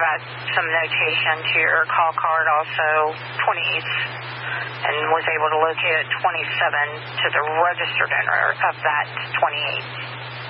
got some notation to your call card also, 28th, and was able to locate a 27 to the registered owner of that 28th.